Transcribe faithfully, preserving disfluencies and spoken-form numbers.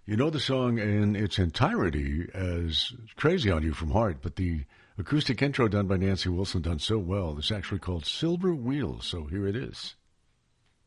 You know the song in its entirety as Crazy on You from Heart, but the acoustic intro done by Nancy Wilson done so well, it's actually called Silver Wheels, so here it is.